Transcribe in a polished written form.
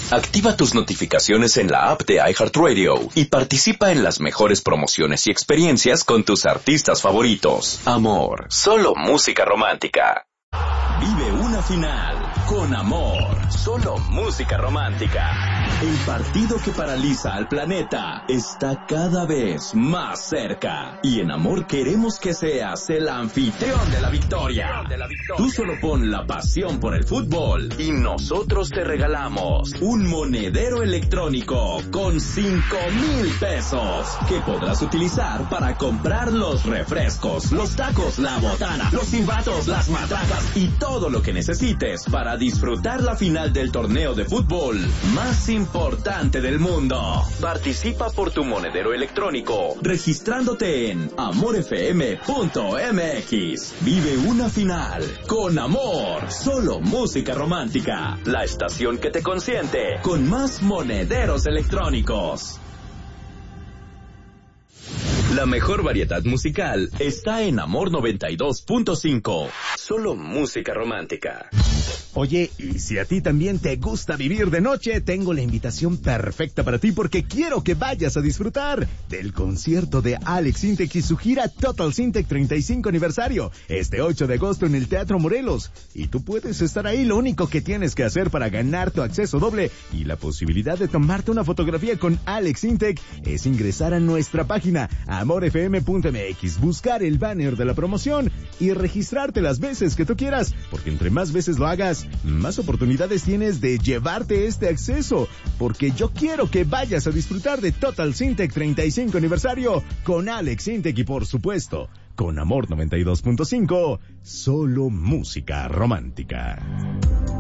Activa tus notificaciones en la app de iHeartRadio y participa en las mejores promociones y experiencias con tus artistas favoritos. Amor, solo música romántica. Vive una final con Amor, solo música romántica. El partido que paraliza al planeta está cada vez más cerca. Y en Amor queremos que seas el anfitrión de la victoria. Tú solo pon la pasión por el fútbol y nosotros te regalamos un monedero electrónico con 5,000 pesos que podrás utilizar para comprar los refrescos, los tacos, la botana, los silbatos, las matracas y todo lo que necesites para disfrutar la final del torneo de fútbol más importante del mundo. Participa por tu monedero electrónico registrándote en amorfm.mx. Vive una final con Amor, solo música romántica. La estación que te consiente con más monederos electrónicos. La mejor variedad musical está en Amor 92.5. Solo música romántica. Oye, y si a ti también te gusta vivir de noche, tengo la invitación perfecta para ti porque quiero que vayas a disfrutar del concierto de Alex Sintek y su gira Total Sintek 35 aniversario, este 8 de agosto en el Teatro Morelos. Y tú puedes estar ahí, lo único que tienes que hacer para ganar tu acceso doble y la posibilidad de tomarte una fotografía con Alex Sintek es ingresar a nuestra página amorfm.mx, buscar el banner de la promoción y registrarte las veces que tú quieras, porque entre más veces lo hagas, más oportunidades tienes de llevarte este acceso, porque yo quiero que vayas a disfrutar de Total Sintek 35 aniversario con Alex Sintek y por supuesto, con Amor 92.5, solo música romántica.